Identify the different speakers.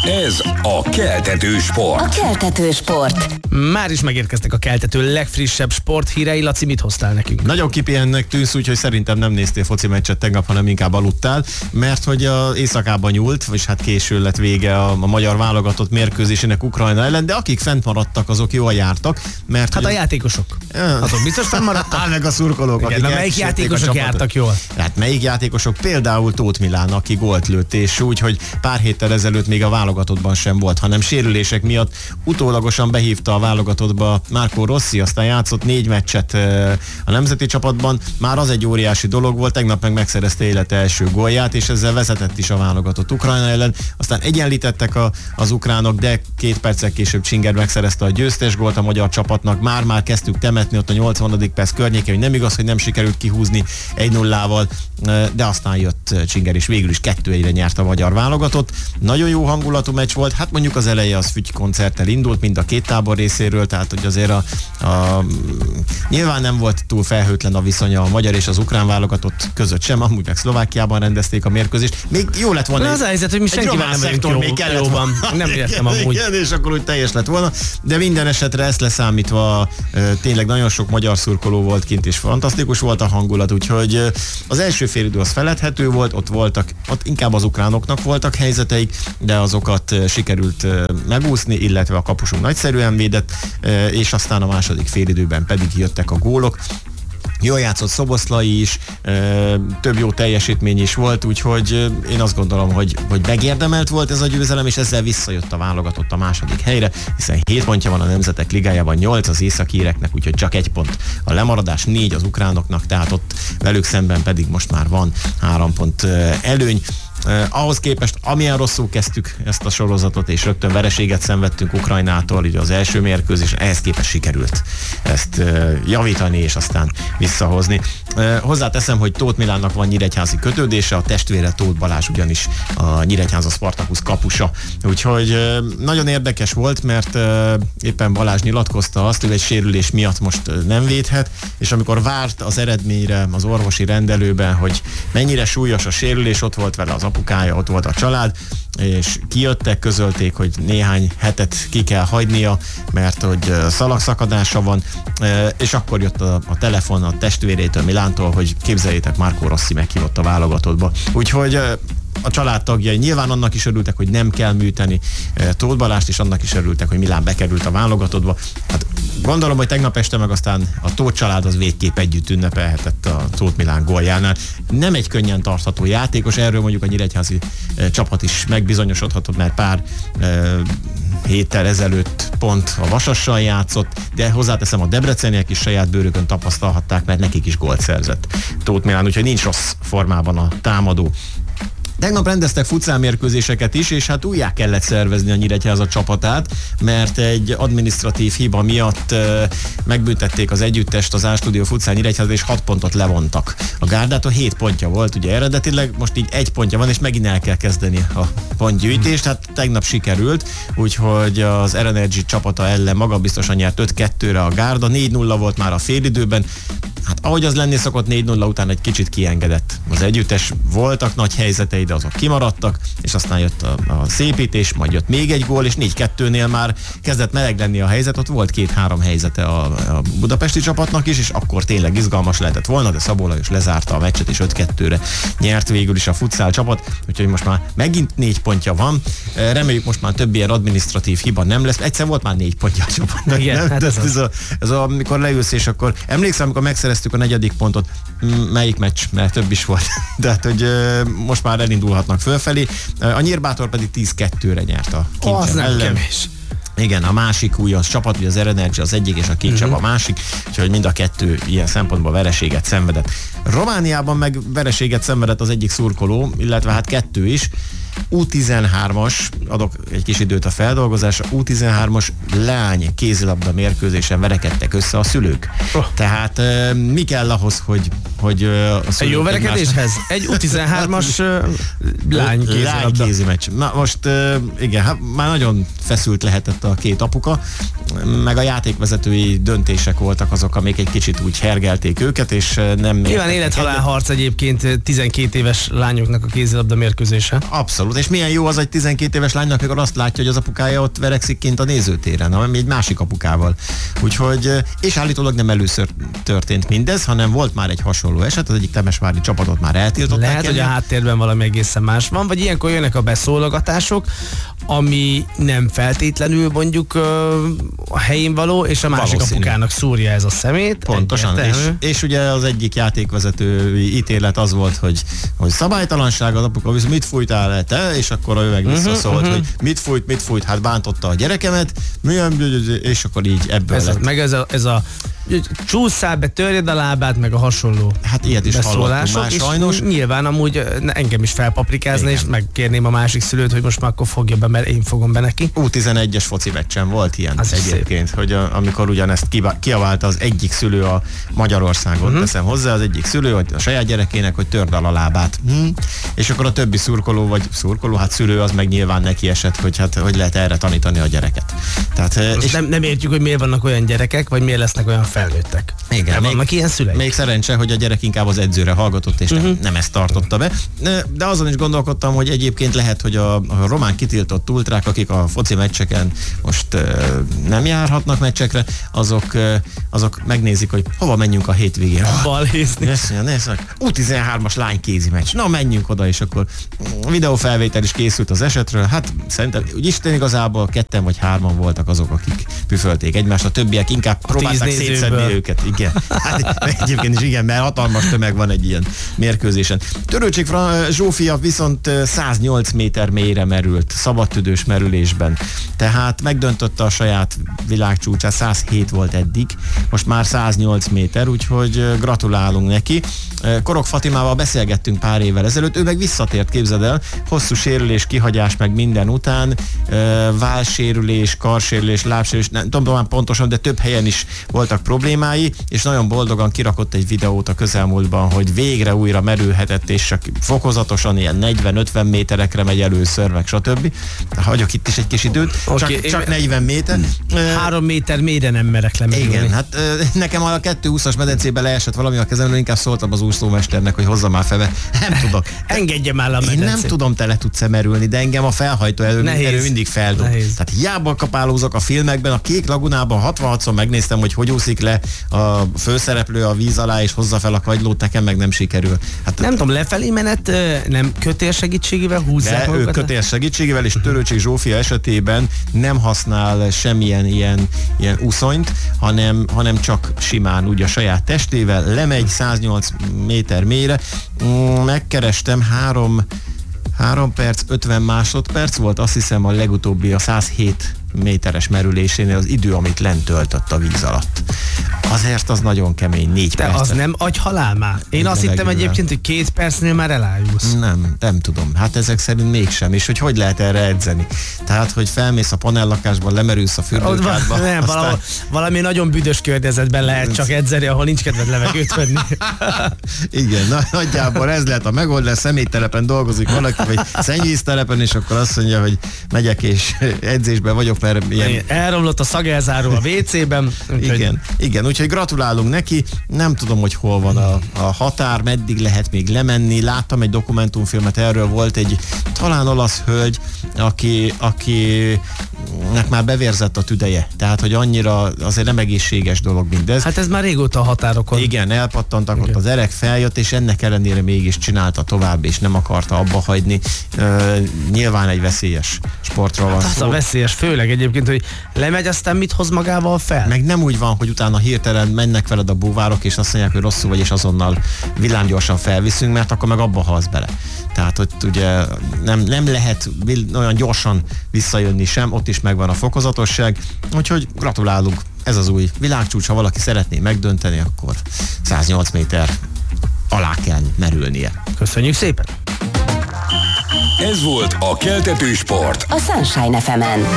Speaker 1: Ez a Keltető Sport.
Speaker 2: A Keltető Sport.
Speaker 3: Már is megérkeztek a Keltető legfrissebb sporthírei. Laci, mit hoztál nekünk?
Speaker 4: Nagyon kipihennek tűnsz, úgyhogy szerintem nem néztél foci meccset tegnap, hanem inkább aludtál, mert hogy a éjszakában nyúlt, vagy hát késő lett vége a magyar válogatott mérkőzésének Ukrajna ellen, de akik fent maradtak, azok jól jártak, mert...
Speaker 3: Hát a játékosok. Azok biztos fent maradtak.
Speaker 4: Meg a szurkolók,
Speaker 3: akik melyik játékosok jártak jól?
Speaker 4: Hát melyik játékosok? Például Tóth Milán, aki gólt lőtt, és úgy, hogy pár héttel ezelőtt még a válogatottban sem volt, hanem sérülések miatt utólagosan behívta a válogatottba Marco Rossi, aztán játszott 4 meccset a nemzeti csapatban. Már az egy óriási dolog volt, tegnap meg megszerezte élete első gólját, és ezzel vezetett is a válogatott Ukrajna ellen. Aztán egyenlítettek az ukránok, de 2 perccel később Csinger megszerezte a győztes gólt a magyar csapatnak. Már kezdtük temetni ott a 80. perc környékén, hogy nem igaz, hogy nem sikerült kihúzni 1-0-val, de aztán jött Csinger, és végül is 2-1-re nyert a magyar válogatott. Nagyon jó hangulatú meccs volt, hát mondjuk az eleje az fügykoncerttel indult, mind a két tábor részéről, tehát hogy azért nyilván nem volt túl felhőtlen a viszonya a magyar és az ukrán válogatott között sem, amúgy meg Szlovákiában rendezték a mérkőzést. Még jó lett volna.
Speaker 3: Az a helyzet, hogy mi senkivel nem vagyunk jóban. Nem értem amúgy.
Speaker 4: Igen, és akkor úgy teljes lett volna, de minden esetre ezt leszámítva tényleg nagyon sok magyar szurkoló volt kint, és fantasztikus volt a hangulat, úgyhogy az első félidő az feledhető volt, ott inkább az ukránoknak voltak helyzeteik, de azokat sikerült megúszni, illetve a kapusunk nagyszerűen védett, és aztán a második félidőben pedig jöttek a gólok. Jól játszott Szoboszlai is, több jó teljesítmény is volt, úgyhogy én azt gondolom, hogy megérdemelt volt ez a győzelem, és ezzel visszajött a válogatott a második helyre, hiszen 7 pontja van a Nemzetek Ligájában, 8 az északíreknek, úgyhogy csak 1 pont a lemaradás, 4 az ukránoknak, tehát ott velük szemben pedig most már van 3 pont előny. Ahhoz képest, amilyen rosszul kezdtük ezt a sorozatot, és rögtön vereséget szenvedtünk Ukrajnától, így az első mérkőzés, ehhez képest sikerült ezt javítani, és aztán visszahozni. Hozzáteszem, hogy Tóth Milánnak van nyíregyházi kötődése, a testvére Tóth Balázs ugyanis a Nyíregyháza Spartacus kapusa. Úgyhogy nagyon érdekes volt, mert éppen Balázs nyilatkozta azt, hogy egy sérülés miatt most nem védhet, és amikor várt az eredményre az orvosi rendelőben, hogy mennyire súlyos a sérülés, ott volt vele az apukája, ott volt a család, és kijöttek, közölték, hogy néhány hetet ki kell hagynia, mert hogy szalagszakadása van, és akkor jött a telefon a testvérétől, Milántól, hogy képzeljétek, Marco Rossi meghívott a válogatottba. Úgyhogy a családtagjai nyilván annak is örültek, hogy nem kell műteni Tóth Balást, és annak is örültek, hogy Milán bekerült a válogatottba. Hát gondolom, hogy tegnap este meg aztán a Tóth család az végképp együtt ünnepelhetett a Tóth Milán góljánál. Nem egy könnyen tartható játékos, erről mondjuk a nyíregyházi csapat is megbizonyosodhatott, mert pár héttel ezelőtt pont a Vasassal játszott, de hozzáteszem, a debreceniek is saját bőrükön tapasztalhatták, mert nekik is gólt szerzett Tóth Milán, úgyhogy nincs rossz formában a támadó. Tegnap rendeztek futszálmérkőzéseket is, és hát újjá kellett szervezni a Nyíregyháza csapatát, mert egy adminisztratív hiba miatt megbüntették az együttest, az A-Studio Futsal Nyíregyháza, és 6 pontot levontak. A Gárdától 7 pontja volt ugye eredetileg, most így 1 pontja van, és megint el kell kezdeni a pontgyűjtést, hát tegnap sikerült, úgyhogy az Energy csapata ellen magabiztosan nyert 5-2-re a Gárda, 4-0 volt már a félidőben. Hát ahogy az lenni szokott, 4-0 után egy kicsit kiengedett az együttes, voltak nagy helyzetei, de azok kimaradtak, és aztán jött a szépítés, majd jött még egy gól, és 4-2-nél már kezdett meleg lenni a helyzet, ott volt 2-3 helyzete a budapesti csapatnak is, és akkor tényleg izgalmas lehetett volna, de Szabó Lajos lezárta a meccset, és 5-2-re nyert végül is a futsal csapat, úgyhogy most már megint 4 pontja van. Reméljük most már több ilyen adminisztratív hiba nem lesz. Egyszer volt már 4 pontja a csapatnak.
Speaker 3: Igen, hát
Speaker 4: ez amikor leülsz, és akkor emlékszem, amikor megszereztük a 4. pontot, melyik meccs, mert több is volt. De hát, hogy most már elindulhatnak fölfelé. A Nyírbátor pedig 10-2-re nyert a Kincsem ellen.
Speaker 3: Kevés.
Speaker 4: Igen, a másik új az csapat, ugye az Energy az egyik, és a Kincsem a másik, úgyhogy mind a kettő ilyen szempontból vereséget szenvedett. Romániában meg vereséget szenvedett az egyik szurkoló, illetve hát 2 is. U13-as, adok egy kis időt a feldolgozásra, U13-as leány kézilabda mérkőzésen verekedtek össze a szülők. Tehát mi kell ahhoz, hogy a szülők...
Speaker 3: Egy jó verekedéshez? Egy U13-as lány kézilabda.
Speaker 4: Kézi meccs. Na most igen, hát már nagyon feszült lehetett a 2 apuka, meg a játékvezetői döntések voltak azok, amik egy kicsit úgy hergelték őket, és nem...
Speaker 3: Nyilván élethalál harc egyébként 12 éves lányoknak a kézilabda mérkőzése.
Speaker 4: Abszolút. abszolút. És milyen jó az egy 12 éves lánynak, amikor azt látja, hogy az apukája ott verekszik kint a nézőtéren, hanem egy másik apukával. Úgyhogy, és állítólag nem először történt mindez, hanem volt már egy hasonló eset, az egyik temesvári csapatot már eltiltották.
Speaker 3: Lehet, hogy a háttérben valami egészen más van, vagy ilyenkor jönnek a beszólogatások, ami nem feltétlenül mondjuk a helyén való, és a másik apukának szúrja ez a szemét.
Speaker 4: Pontosan, és ugye az egyik játékvezetői ítélet az volt, hogy szabálytalanság, az apuka viszont mit fújtál le te, és akkor a meg visszaszólt, hogy mit fújt, hát bántotta a gyerekemet, és akkor így ebből lett.
Speaker 3: Meg ez a csúszál be, törjed a lábát, meg a hasonló.
Speaker 4: Hát ilyet is hallottunk már sajnos.
Speaker 3: Nyilván amúgy engem is felpaprikázna, és megkérném a másik szülőt, hogy most már akkor fogja be, mert én fogom be neki.
Speaker 4: U11-es foci meccsen volt ilyen
Speaker 3: az
Speaker 4: egyébként, hogy amikor ugyanezt kiabálta az egyik szülő a Magyarországon, teszem hozzá, az egyik szülő, hogy a saját gyerekének, hogy törd el a lábát. És akkor a többi szurkoló, hát szülő az meg nyilván neki esett, hogy lehet erre tanítani a gyereket. Tehát, és
Speaker 3: nem értjük, hogy miért vannak olyan gyerekek, vagy miért lesznek olyan felnőttek.
Speaker 4: Igen,
Speaker 3: vannak ilyen szüleik.
Speaker 4: Még szerencse, hogy a gyerek inkább az edzőre hallgatott, és nem ezt tartotta be. De azon is gondolkodtam, hogy egyébként lehet, hogy a román kitiltott ultrák, akik a foci meccseken most nem járhatnak meccsekre, azok megnézik, hogy hova menjünk a hétvégén.
Speaker 3: Balhézni.
Speaker 4: U13-as lánykézi meccs. Na, menjünk oda, és akkor videófelvétel is készült az esetről. Hát szerintem, úgy Isten igazából 2 vagy 3 voltak azok, akik püfölték egymást, a többiek inkább próbálták szétszedni őket. Igen. Hát, egyébként is igen, mert hatalmas tömeg van egy ilyen mérkőzésen. Törőcsik Zsófia viszont 108 méter mélyre merült, szabadtüdős merülésben. Tehát megdöntötte a saját világcsúcsát, 107 volt eddig, most már 108 méter, úgyhogy gratulálunk neki. Korok Fatimával beszélgettünk pár évvel ezelőtt, ő meg visszatért, képzeld el, hosszú sérülés, kihagyás meg minden után, válsérülés, karsérülés, lábsérülés, nem tudom már pontosan, de több helyen is voltak problémái, és nagyon boldogan kirakott egy videót a közelmúltban, hogy végre újra merülhetett, és csak fokozatosan ilyen 40-50 méterekre megy először, meg stb. Hagyok itt is egy kis időt, csak 40 méter.
Speaker 3: 3 méter mélyre nem merek lemerülni.
Speaker 4: Igen, hát nekem a 220-as medencébe leesett valami a kezemről, inkább szóltam az úszómesternek, hogy hozza már fel, nem tudok.
Speaker 3: Engedje már a medencét.
Speaker 4: Én nem tudom, te le tudsz emerülni, de engem a felhajtó erő mindig feldob. Tehát hiába kapálózok a filmekben, a Kék Lagunában 66-szor megnéztem, hogy úszik le a főszereplő a víz alá, és hozza fel a kagylót, nekem meg nem sikerül. Hát,
Speaker 3: nem tudom, lefelé menet nem kötél segítségével húzzák
Speaker 4: de ő kötél segítségével, és Törőcsik Zsófia esetében nem használ semmilyen ilyen úszonyt, hanem csak simán úgy a saját testével lemegy 108 méter mélyre. Megkerestem 3 perc, 50 másodperc volt, azt hiszem a legutóbbi a 107 méteres merülésénél az idő, amit lent töltött a víz alatt. Azért az nagyon kemény, 4 perc.
Speaker 3: De az nem agyhalál már. Én azt hittem egyébként, hogy 2 percnél már elájulsz.
Speaker 4: Nem tudom. Hát ezek szerint mégsem. És hogy lehet erre edzeni? Tehát, hogy felmész a panellakásban, lemerülsz a fürdőkádba.
Speaker 3: Nem, aztán... valami nagyon büdös környezetben lehet csak edzeni, ahol nincs kedved levegőt venni.
Speaker 4: Igen, nagyjából ez lehet a megoldás. Személytelepen dolgozik valaki, vagy szennyvíztelepen, és akkor azt mondja, hogy megyek és edzésben vagyok, mert ilyen...
Speaker 3: Elromlott a szagelzáró a WC-ben.
Speaker 4: Igen, úgyhogy gratulálunk neki. Nem tudom, hogy hol van a határ, meddig lehet még lemenni. Láttam egy dokumentumfilmet, erről volt egy talán olasz hölgy, akinek már bevérzett a tüdeje. Tehát, hogy annyira azért nem egészséges dolog mindez.
Speaker 3: Hát ez már régóta a határokon.
Speaker 4: Igen, elpattantak ott, az erek feljött, és ennek ellenére mégis csinálta tovább, és nem akarta abba hagyni. Nyilván egy veszélyes sportról van szó.
Speaker 3: Az a veszélyes, főleg egyébként, hogy lemegy, aztán mit hoz magával fel?
Speaker 4: Meg nem úgy van, hogy utána hirtelen mennek veled a búvárok, és azt mondják, hogy rosszul vagy, és azonnal villámgyorsan felviszünk, mert akkor meg abba halsz bele. Tehát, hogy ugye nem lehet olyan gyorsan visszajönni sem, ott is megvan a fokozatosság, úgyhogy gratulálunk. Ez az új világcsúcs, ha valaki szeretné megdönteni, akkor 108 méter alá kell merülnie.
Speaker 3: Köszönjük szépen!
Speaker 1: Ez volt a Keltető Sport.
Speaker 2: A Sunshine FM-en.